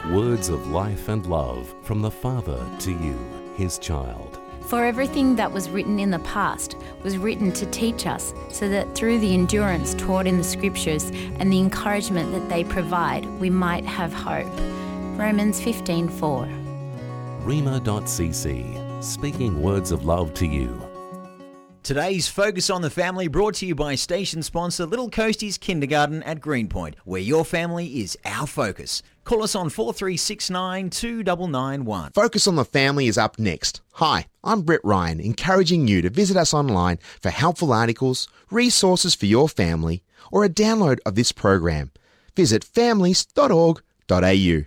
Words of life and love from the Father to you, his child. For everything that was written in the past was written to teach us, so that through the endurance taught in the Scriptures and the encouragement that they provide, we might have hope. Romans 15:4. Rhema.cc, speaking words of love to you. Today's Focus on the Family brought to you by station sponsor Little Coasties Kindergarten at Greenpoint, where your family is our focus. Call us on 4369 2991. Focus on the Family is up next. Hi, I'm Brett Ryan, encouraging you to visit us online for helpful articles, resources for your family, or a download of this program. Visit families.org.au.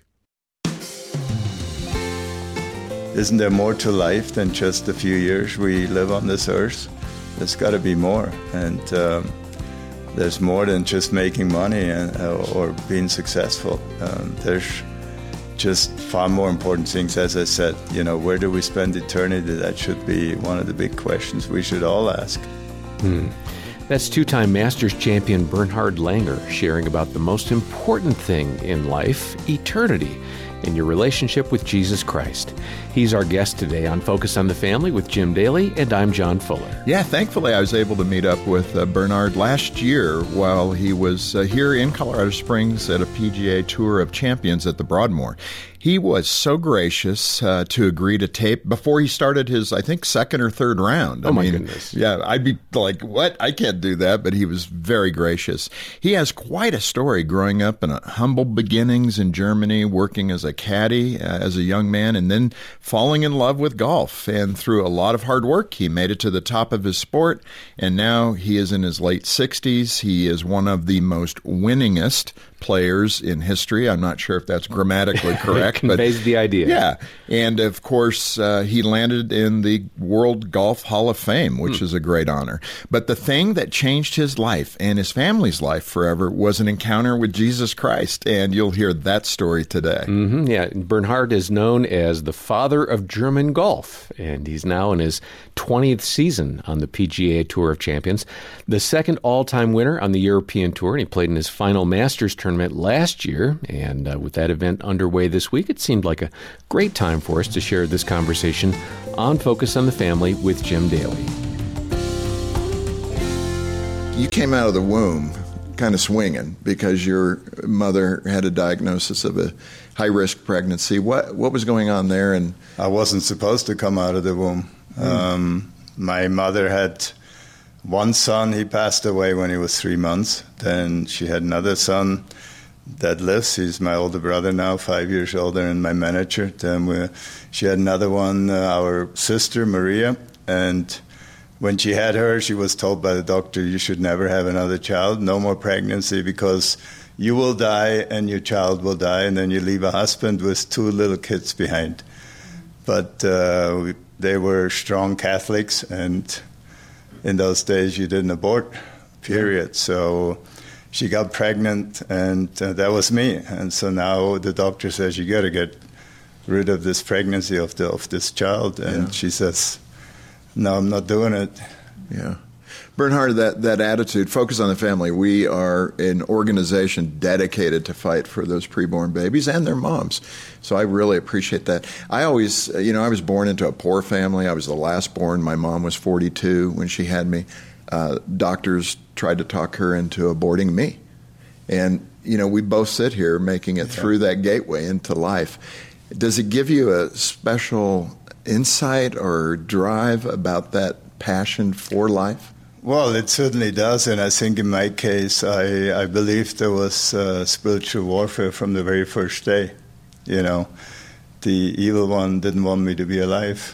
Isn't there more to life than just the few years we live on this earth? There's got to be more, and there's more than just making money or being successful. There's just far more important things. As I said, where do we spend eternity? That should be one of the big questions we should all ask. That's two-time Masters champion Bernhard Langer sharing about the most important thing in life, eternity, in your relationship with Jesus Christ. He's our guest today on Focus on the Family with Jim Daly, and I'm John Fuller. Yeah, thankfully I was able to meet up with Bernhard last year while he was here in Colorado Springs at a PGA Tour of Champions at the Broadmoor. He was so gracious to agree to tape before he started his, I think, second or third round. My goodness. Yeah, I'd be like, what? I can't do that, but he was very gracious. He has quite a story growing up in humble beginnings in Germany, working as a caddy as a young man, and then falling in love with golf. And through a lot of hard work, he made it to the top of his sport, and now he is in his late 60s. He is one of the most winningest players in history. I'm not sure if that's grammatically correct. Conveys the idea. Yeah. And of course, he landed in the World Golf Hall of Fame, which is a great honor. But the thing that changed his life and his family's life forever was an encounter with Jesus Christ. And you'll hear that story today. Yeah. Bernhard is known as the father of German golf, and he's now in his 20th season on the PGA Tour of Champions, the second all-time winner on the European Tour, and he played in his final Masters tournament last year. And with that event underway this week, it seemed like a great time for us to share this conversation on Focus on the Family with Jim Daly. You came out of the womb kind of swinging because your mother had a diagnosis of a high-risk pregnancy. What was going on there? And I wasn't supposed to come out of the womb. My mother had one son. He passed away when he was 3 months. Then she had another son that lives. He's my older brother now, 5 years older, and my manager. Then she had another one, our sister, Maria. And when she had her, she was told by the doctor, you should never have another child, no more pregnancy, because you will die and your child will die, and then you leave a husband with 2 little kids behind. But they were strong Catholics, and in those days you didn't abort, period. So she got pregnant, and that was me. And so now the doctor says, you got to get rid of this pregnancy of this child. And she says, no, I'm not doing it. Yeah. Bernhard, that attitude, Focus on the Family, we are an organization dedicated to fight for those preborn babies and their moms. So I really appreciate that. I always, I was born into a poor family. I was the last born. My mom was 42 when she had me. Doctors tried to talk her into aborting me. And, we both sit here making it through that gateway into life. Does it give you a special insight or drive about that passion for life? Well, it certainly does, and I think in my case, I believe there was spiritual warfare from the very first day. The evil one didn't want me to be alive.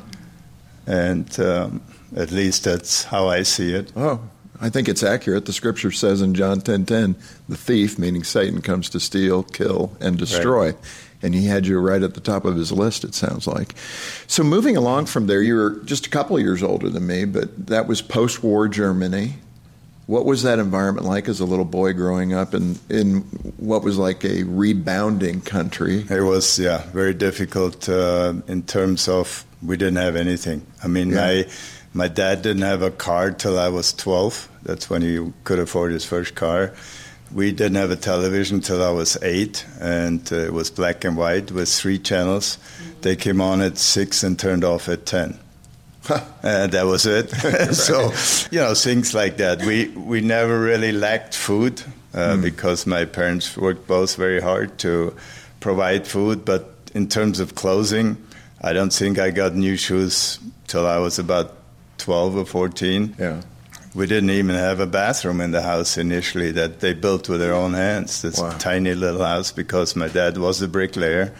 And at least that's how I see it. Oh, I think it's accurate. The scripture says in John 10:10, the thief, meaning Satan, comes to steal, kill, and destroy. Right. And he had you right at the top of his list, it sounds like. So moving along from there, you were just a couple of years older than me, but that was post-war Germany. What was that environment like as a little boy growing up in what was like a rebounding country? It was, very difficult in terms of we didn't have anything. I mean, my dad didn't have a car till I was 12. That's when he could afford his first car. We didn't have a television till I was 8, and it was black and white with 3 channels. They came on at 6 and turned off at 10. And that was it. Right. So, things like that. We never really lacked food because my parents worked both very hard to provide food. But in terms of clothing, I don't think I got new shoes till I was about 12 or 14. Yeah. We didn't even have a bathroom in the house initially that they built with their own hands. This tiny little house because my dad was a bricklayer.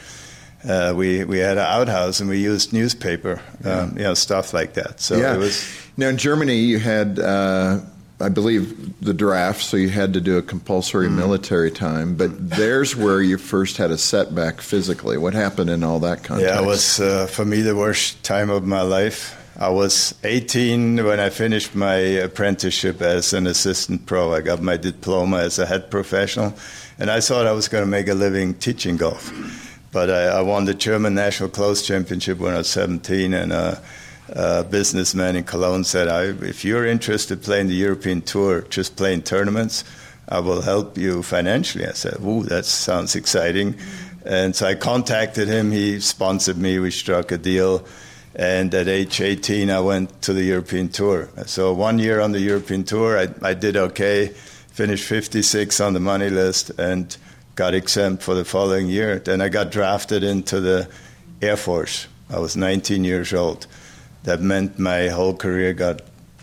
We had an outhouse and we used newspaper, stuff like that. So it was. Now in Germany, you had, I believe, the draft, so you had to do a compulsory military time. But there's where you first had a setback physically. What happened in all that context? Yeah, it was for me the worst time of my life. I was 18 when I finished my apprenticeship as an assistant pro. I got my diploma as a head professional, and I thought I was going to make a living teaching golf. But I won the German National Close Championship when I was 17, and a businessman in Cologne said, if you're interested in playing the European Tour, just playing tournaments, I will help you financially. I said, ooh, that sounds exciting. And so I contacted him. He sponsored me. We struck a deal. And at age 18, I went to the European Tour. So 1 year on the European Tour, I did okay, finished 56 on the money list, and got exempt for the following year. Then I got drafted into the Air Force. I was 19 years old. That meant my whole career got,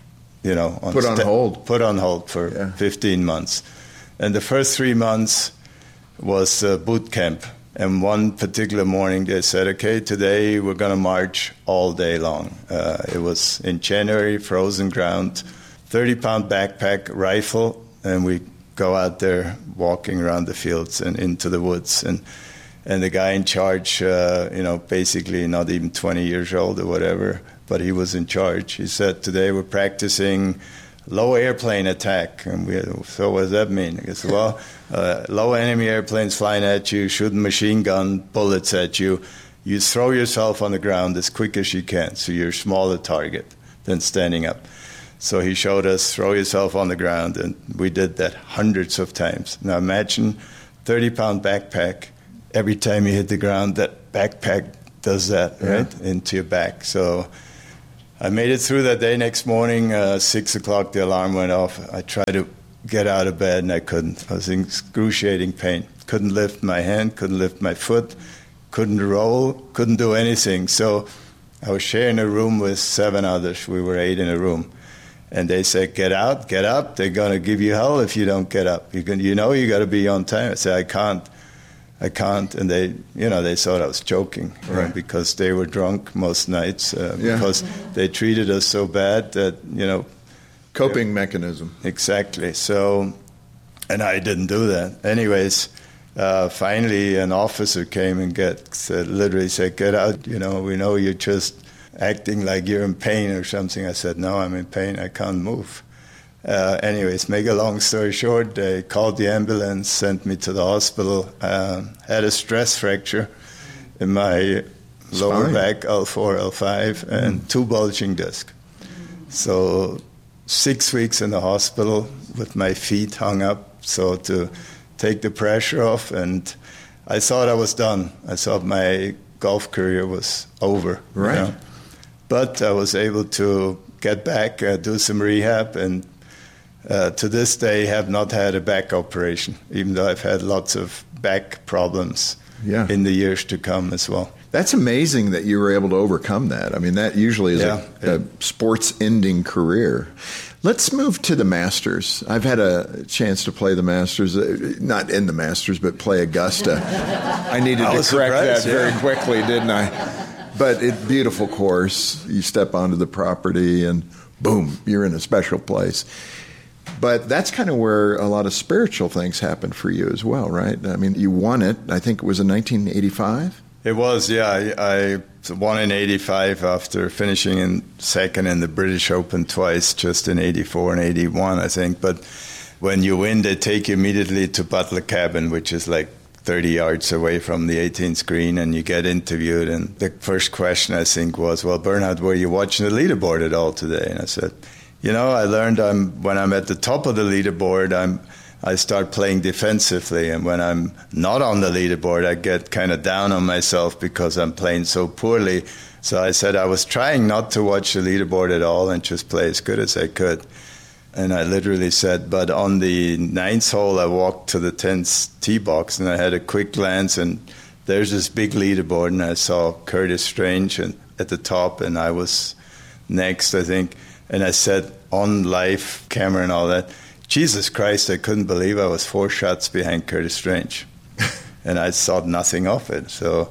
put on hold. Put on hold for 15 months. And the first 3 months was boot camp. And one particular morning they said, okay, today we're going to march all day long. It was in January, frozen ground, 30-pound backpack, rifle, and we go out there walking around the fields and into the woods. And the guy in charge, basically not even 20 years old or whatever, but he was in charge. He said, today we're practicing low airplane attack. And so what does that mean? He said, well, low enemy airplanes flying at you, shooting machine gun bullets at you. You throw yourself on the ground as quick as you can, so you're a smaller target than standing up. So he showed us, throw yourself on the ground, and we did that hundreds of times. Now imagine 30-pound backpack. Every time you hit the ground, that backpack does that, right, into your back. So I made it through that day. Next morning, 6 o'clock, the alarm went off. I tried to get out of bed, and I couldn't. I was in excruciating pain. Couldn't lift my hand, couldn't lift my foot, couldn't roll, couldn't do anything. So I was sharing a room with 7 others. We were 8 in a room. And they said, get out, get up. They're going to give you hell if you don't get up. You got to be on time. I said, I can't. And they thought I was joking, right? Because they were drunk most nights because they treated us so bad that, Coping mechanism. Exactly. So, and I didn't do that. Anyways, finally an officer came and literally said, get out. We know you're just acting like you're in pain or something. I said, no, I'm in pain. I can't move. Anyways, make a long story short, they called the ambulance, sent me to the hospital, had a stress fracture in my lower back, L4, L5, and 2 bulging discs. So 6 weeks in the hospital with my feet hung up, so to take the pressure off, and I thought I was done. I thought my golf career was over. Right. But I was able to get back, do some rehab, and to this day have not had a back operation, even though I've had lots of back problems in the years to come as well. That's amazing that you were able to overcome that. I mean, that usually is a sports-ending career. Let's move to the Masters. I've had a chance to play the Masters, not in the Masters, but play Augusta. I needed to correct that very quickly, didn't I? But beautiful course. You step onto the property and boom, you're in a special place. But that's kind of where a lot of spiritual things happened for you as well, right? I mean, you won it, I think it was in 1985? It was, yeah. I won in 85 after finishing in second in the British Open twice, just in 84 and 81, I think. But when you win, they take you immediately to Butler Cabin, which is like 30 yards away from the 18th green, and you get interviewed. And the first question, I think, was, well, Bernhard, were you watching the leaderboard at all today? And I said, I learned when I'm at the top of the leaderboard, I'm I start playing defensively. And when I'm not on the leaderboard, I get kind of down on myself because I'm playing so poorly. So I said I was trying not to watch the leaderboard at all and just play as good as I could. And I literally said, but on the 9th hole, I walked to the 10th tee box, and I had a quick glance, and there's this big leaderboard, and I saw Curtis Strange at the top, and I was next, I think. And I said, on live camera and all that, Jesus Christ, I couldn't believe I was 4 shots behind Curtis Strange. And I thought nothing of it. So,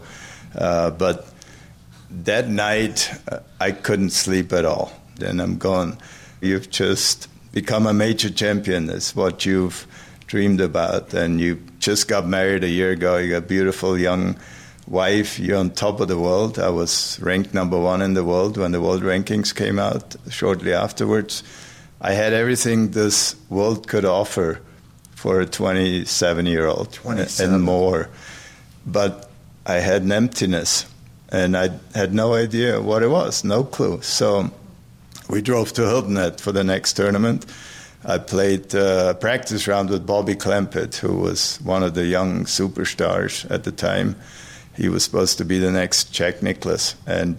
but that night, I couldn't sleep at all. Then I'm going, you've just become a major champion. That's what you've dreamed about. And you just got married a year ago. You got a beautiful young wife. You're on top of the world. I was ranked number 1 in the world when the world rankings came out shortly afterwards. I had everything this world could offer for a 27-year-old and more. But I had an emptiness, and I had no idea what it was, no clue. So we drove to Hilton Head for the next tournament. I played a practice round with Bobby Clempett, who was one of the young superstars at the time. He was supposed to be the next Jack Nicklaus, and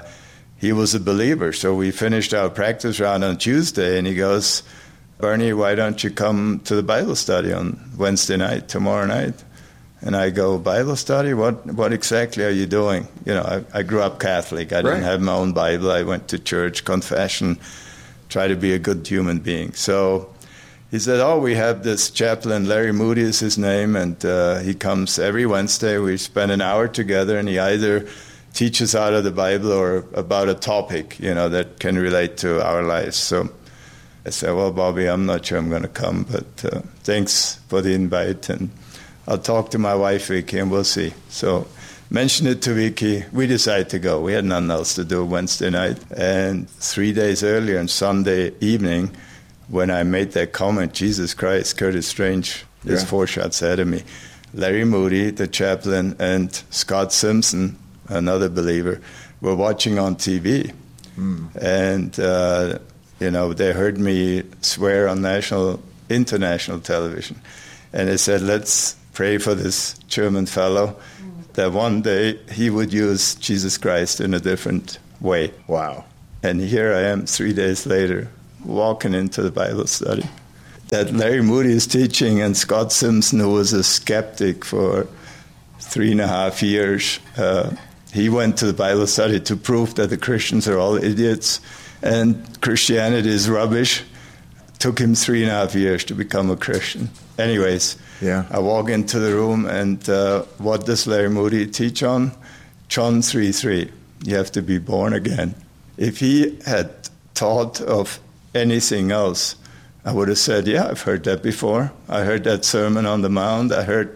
he was a believer. So we finished our practice round on Tuesday, and he goes, Bernie, why don't you come to the Bible study on Wednesday night, tomorrow night? And I go, Bible study? What exactly are you doing? You know, I grew up Catholic. I didn't have my own Bible. I went to church, confession, try to be a good human being. So he said, we have this chaplain, Larry Moody is his name, and he comes every Wednesday. We spend an hour together, and he either teaches out of the Bible or about a topic, that can relate to our lives. So I said, well, Bobby, I'm not sure I'm going to come, but thanks for the invite, and I'll talk to my wife, Vicky, and we'll see. So mentioned it to Vicky. We decided to go. We had nothing else to do Wednesday night. And 3 days earlier, on Sunday evening, when I made that comment, Jesus Christ, Curtis Strange is 4 shots ahead of me. Larry Moody, the chaplain, and Scott Simpson, another believer, were watching on TV. And, they heard me swear on international television. And they said, let's pray for this German fellow that one day he would use Jesus Christ in a different way. Wow. And here I am 3 days later, walking into the Bible study that Larry Moody is teaching, and Scott Simpson, who was a skeptic for 3.5 years, he went to the Bible study to prove that the Christians are all idiots and Christianity is rubbish. Took him 3.5 years to become a Christian. Anyways, I walk into the room, and what does Larry Moody teach on? John 3:3. You have to be born again. If he had thought of anything else, I would have said, yeah, I've heard that before. I heard that Sermon on the Mount. I heard,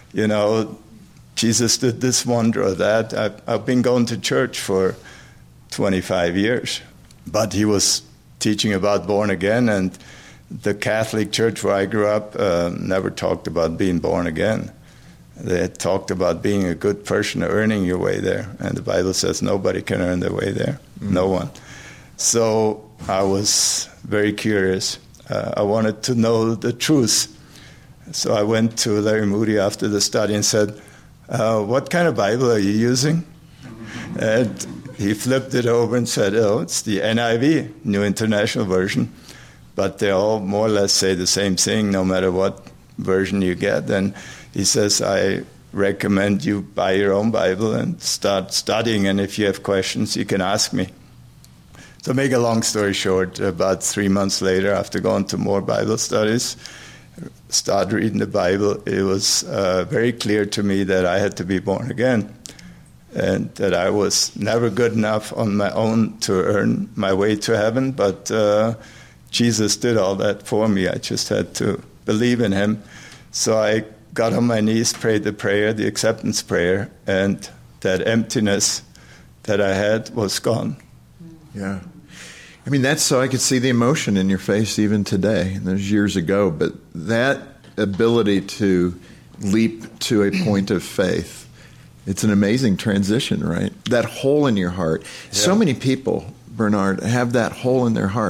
Jesus did this wonder or that. I've been going to church for 25 years. But he was teaching about born again, and the Catholic Church where I grew up never talked about being born again. They had talked about being a good person, earning your way there, and the Bible says nobody can earn their way there, no one. So I was very curious. I wanted to know the truth. So I went to Larry Moody after the study and said, what kind of Bible are you using? And he flipped it over and said, it's the NIV, New International Version. But they all more or less say the same thing, no matter what version you get. And he says, I recommend you buy your own Bible and start studying. And if you have questions, you can ask me. To make a long story short, about 3 months later, after going to more Bible studies, start reading the Bible, it was very clear to me that I had to be born again. And that I was never good enough on my own to earn my way to heaven, but Jesus did all that for me. I just had to believe in him. So I got on my knees, prayed the prayer, the acceptance prayer, and that emptiness that I had was gone. Yeah. I mean, that's so I could see the emotion in your face even today. And there's years ago, but that ability to leap to a point of faith, it's an amazing transition, right? That hole in your heart. Yeah. So many people, Bernard, have that hole in their heart.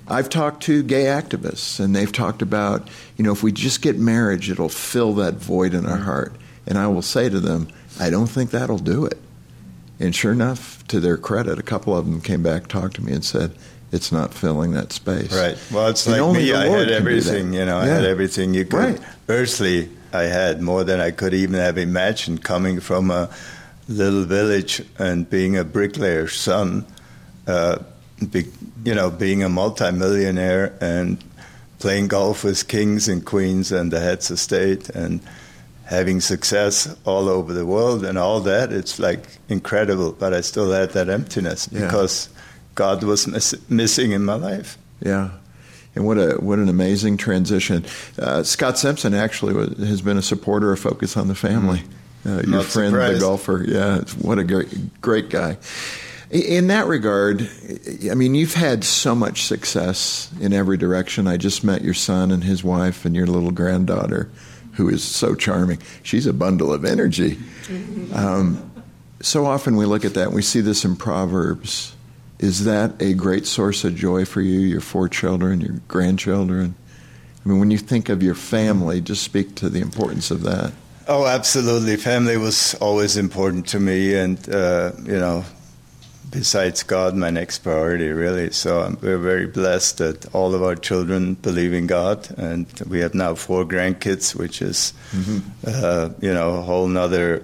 I've talked to gay activists, and they've talked about, if we just get marriage, it'll fill that void in our heart. And I will say to them, I don't think that'll do it. And sure enough, to their credit, a couple of them came back, talked to me, and said, it's not filling that space. Right. Well, it's like me. I had everything, I had everything you could. Right. Earthly, I had more than I could even have imagined, coming from a little village and being a bricklayer's son, being a multimillionaire and playing golf with kings and queens and the heads of state and having success all over the world and all that. It's like incredible, but I still had that emptiness because God was missing in my life. Yeah. And what an amazing transition. Scott Simpson actually has been a supporter of Focus on the Family. Your friend, surprised. The golfer. Yeah, what a great guy. In that regard, I mean, you've had so much success in every direction. I just met your son and his wife and your little granddaughter, who is so charming. She's a bundle of energy. So often we look at that and we see this in Proverbs. Is that a great source of joy for you, your 4 children, your grandchildren? I mean, when you think of your family, just speak to the importance of that. Oh, absolutely. Family was always important to me, and, besides God, my next priority, really. So we're very blessed that all of our children believe in God, and we have now 4 grandkids, which is, a whole nother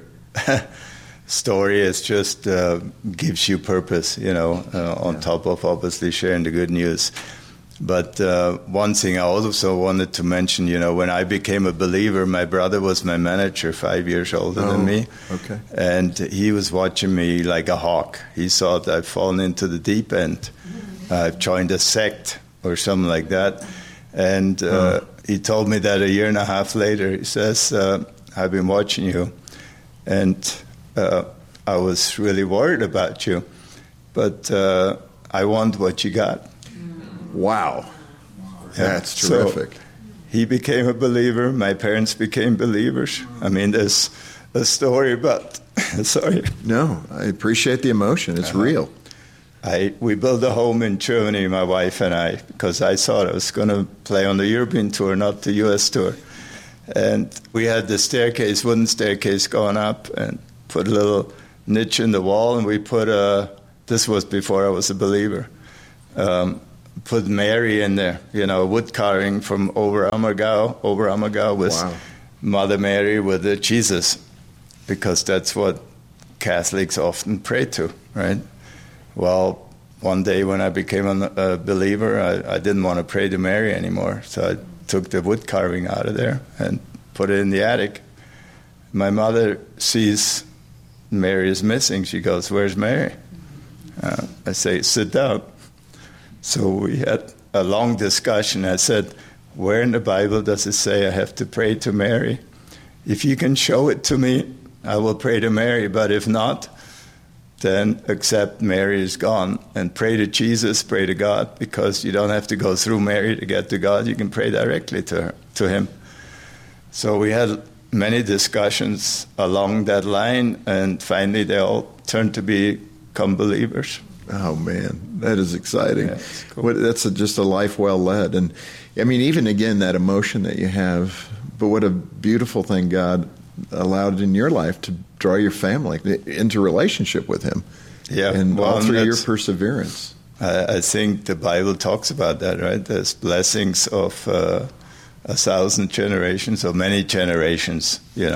story. It's just gives you purpose, on top of obviously sharing the good news. But one thing I also wanted to mention, when I became a believer, my brother was my manager, 5 years older than me. Okay. And he was watching me like a hawk. He thought I'd fallen into the deep end. I've joined a sect or something like that. And he told me that a year and a half later. He says, I've been watching you, and I was really worried about you, but I want what you got. Wow. That's terrific. So he became a believer. My parents became believers. I mean, there's a story, but sorry. No, I appreciate the emotion. It's real. We built a home in Germany, my wife and I, because I thought I was going to play on the European tour, not the U.S. tour. And we had the wooden staircase going up, and put a little niche in the wall, and we put this was before I was a believer, put Mary in there, a wood carving from Oberammergau with Mother Mary with the Jesus, because that's what Catholics often pray to, right? Well, one day when I became a believer, I didn't want to pray to Mary anymore, so I took the wood carving out of there and put it in the attic. My mother sees Mary is missing. She goes, "Where's Mary?" I say, "Sit down." So we had a long discussion. I said, "Where in the Bible does it say I have to pray to Mary? If you can show it to me, I will pray to Mary. But if not, then accept Mary is gone and pray to Jesus, pray to God, because you don't have to go through Mary to get to God. You can pray directly to Him." So we had many discussions along that line, and finally they all turned to become believers. Oh, man, that is exciting. Yeah, it's cool. That's just a life well led. And, I mean, even again, that emotion that you have, but what a beautiful thing God allowed in your life to draw your family into relationship with Him. Yeah, and all through your perseverance. I think the Bible talks about that, right? There's blessings of 1,000 generations or many generations,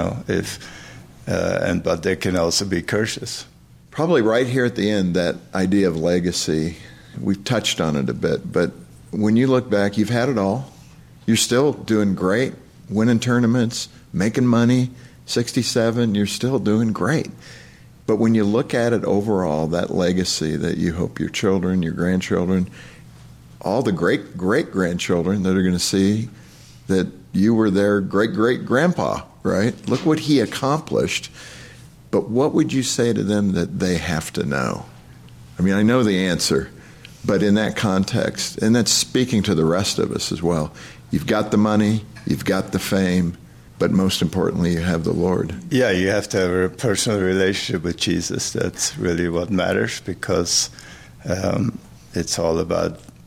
but there can also be curses. Probably right here at the end, that idea of legacy, we've touched on it a bit, but when you look back, you've had it all. You're still doing great, winning tournaments, making money, 67, you're still doing great. But when you look at it overall, that legacy that you hope your children, your grandchildren, all the great-great-grandchildren that are going to see that you were their great-great-grandpa, right? Look what he accomplished. But what would you say to them that they have to know? I mean, I know the answer, but in that context, and that's speaking to the rest of us as well, you've got the money, you've got the fame, but most importantly, you have the Lord. Yeah, you have to have a personal relationship with Jesus. That's really what matters, because it's all about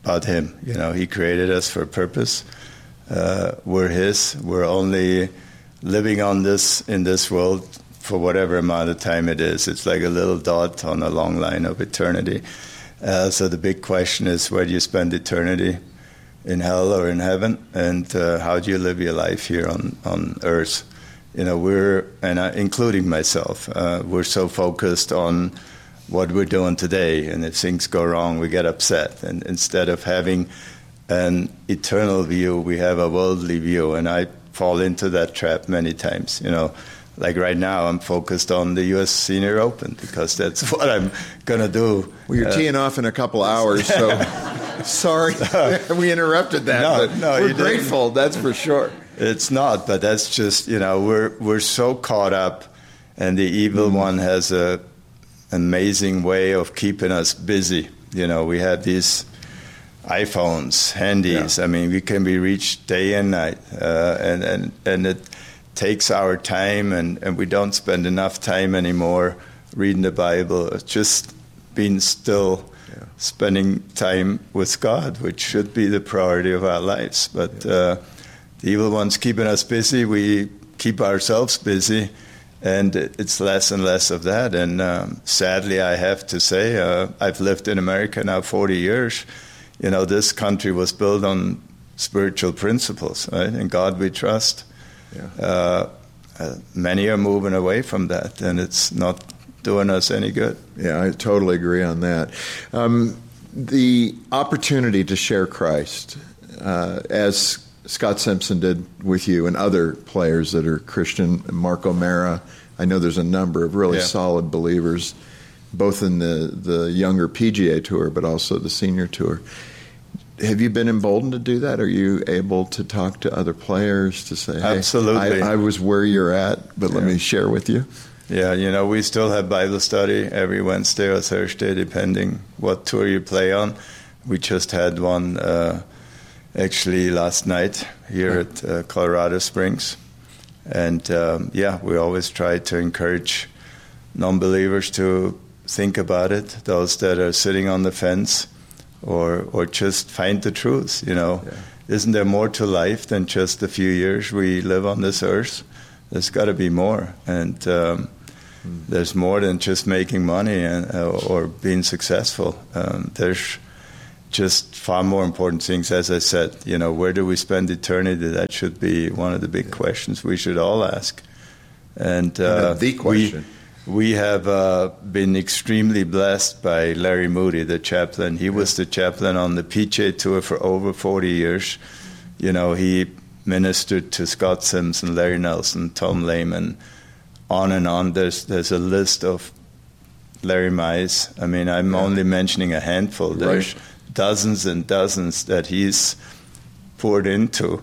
about him. You know, he created us for a purpose. We're his. We're only living in this world for whatever amount of time it is. It's like a little dot on a long line of eternity. So the big question is, where do you spend eternity? In hell or in heaven? And how do you live your life here on earth? You know, including myself, we're so focused on what we're doing today, and if things go wrong, we get upset. And instead of having an eternal view, we have a worldly view, and I fall into that trap many times. You know, like right now, I'm focused on the U.S. Senior Open because that's what I'm going to do. Well, you're teeing off in a couple hours, so sorry we interrupted that. No, we're grateful, that's for sure. It's not, but that's just, you know, we're so caught up, and the evil one has an amazing way of keeping us busy. You know, we have these iPhones, handies. Yeah. I mean, we can be reached day and night, and it takes our time, and we don't spend enough time anymore reading the Bible. It's just being still, spending time with God, which should be the priority of our lives. But the evil one's keeping us busy. We keep ourselves busy, and it's less and less of that. And sadly, I have to say, I've lived in America now 40 years. You know, this country was built on spiritual principles, right? In God we trust. Yeah. Many are moving away from that, and it's not doing us any good. Yeah, I totally agree on that. The opportunity to share Christ, as Scott Simpson did with you and other players that are Christian, Mark O'Mara, I know there's a number of really solid believers, both in the younger PGA Tour, but also the Senior Tour. Have you been emboldened to do that? Are you able to talk to other players to say, hey, absolutely, I was where you're at, but let me share with you? Yeah, you know, we still have Bible study every Wednesday or Thursday, depending what tour you play on. We just had one actually last night here at Colorado Springs. And, we always try to encourage non-believers to think about it, those that are sitting on the fence, or just find the truth, you know. Yeah. Isn't there more to life than just the few years we live on this earth? There's got to be more. And there's more than just making money or being successful. There's just far more important things. As I said, you know, where do we spend eternity? That should be one of the big questions we should all ask. And the question. We have been extremely blessed by Larry Moody, the chaplain. He was the chaplain on the PGA Tour for over 40 years. You know, he ministered to Scott Simpson, Larry Nelson, Tom Lehman, on and on. There's a list of Larry Mize. I mean, I'm only mentioning a handful. There's dozens and dozens that he's poured into.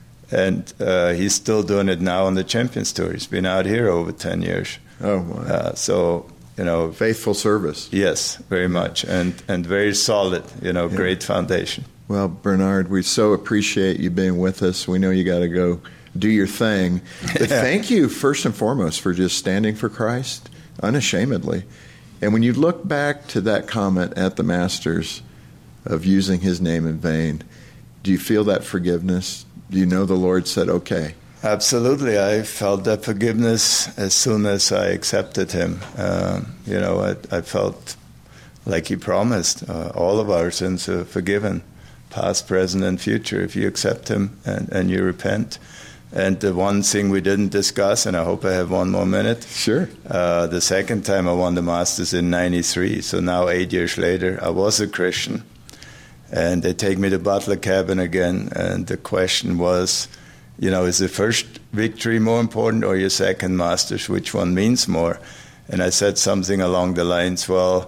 And he's still doing it now on the Champions Tour. He's been out here over 10 years. Oh, wow. So, you know. Faithful service. Yes, very much. And very solid, you know, great foundation. Well, Bernard, we so appreciate you being with us. We know you got to go do your thing. But thank you, first and foremost, for just standing for Christ unashamedly. And when you look back to that comment at the Masters of using his name in vain, do you feel that forgiveness? Do you know the Lord said, okay? Absolutely. I felt that forgiveness as soon as I accepted him. You know, I felt like he promised all of our sins are forgiven, past, present, and future, if you accept him and you repent. And the one thing we didn't discuss, and I hope I have one more minute. Sure. The second time I won the Masters in 93, so now 8 years later, I was a Christian. And they take me to Butler Cabin again, and the question was, you know, is the first victory more important or your second Masters? Which one means more? And I said something along the lines, well,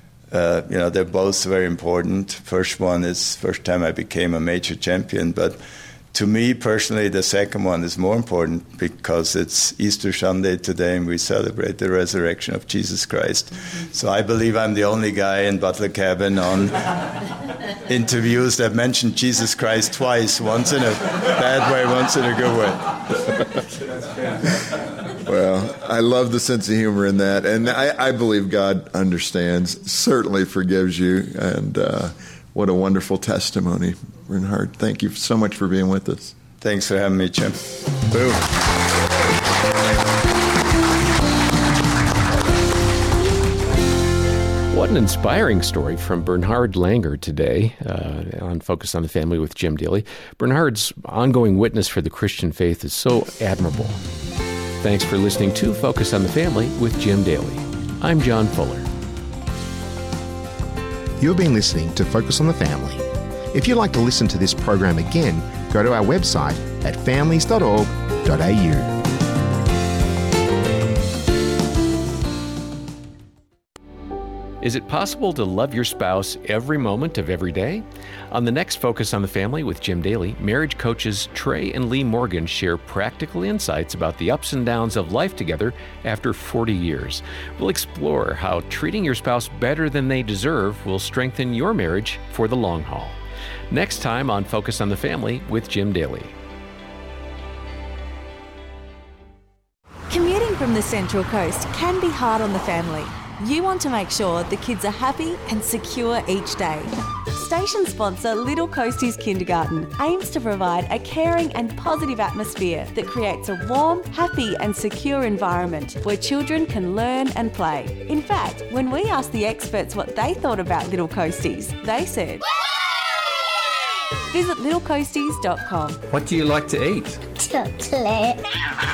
you know, they're both very important. First one is first time I became a major champion. But to me personally, the second one is more important because it's Easter Sunday today and we celebrate the resurrection of Jesus Christ. So I believe I'm the only guy in Butler Cabin on interviews that mentioned Jesus Christ twice, once in a bad way, once in a good way. Well, I love the sense of humor in that. And I believe God understands, certainly forgives you. And what a wonderful testimony, Bernhard. Thank you so much for being with us. Thanks for having me, Jim. Boom. What an inspiring story from Bernhard Langer today on Focus on the Family with Jim Daly. Bernhard's ongoing witness for the Christian faith is so admirable. Thanks for listening to Focus on the Family with Jim Daly. I'm John Fuller. You've been listening to Focus on the Family. If you'd like to listen to this program again, go to our website at families.org.au. Is it possible to love your spouse every moment of every day? On the next Focus on the Family with Jim Daly, marriage coaches Trey and Lee Morgan share practical insights about the ups and downs of life together after 40 years. We'll explore how treating your spouse better than they deserve will strengthen your marriage for the long haul. Next time on Focus on the Family with Jim Daly. Commuting from the Central Coast can be hard on the family. You want to make sure the kids are happy and secure each day. Station sponsor Little Coasties Kindergarten aims to provide a caring and positive atmosphere that creates a warm, happy and secure environment where children can learn and play. In fact, when we asked the experts what they thought about Little Coasties, they said, Visit littlecoasties.com. What do you like to eat? Chocolate.